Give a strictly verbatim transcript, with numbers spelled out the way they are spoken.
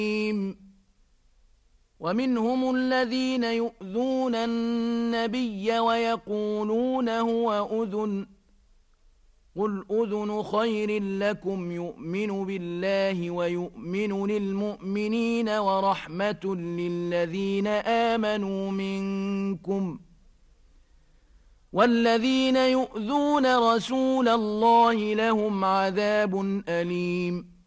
ومنهم الذين يؤذون النبي ويقولون هو أذن قل أذن خير لكم يؤمن بالله ويؤمن للمؤمنين ورحمة للذين آمنوا منكم والذين يؤذون رسول الله لهم عذاب أليم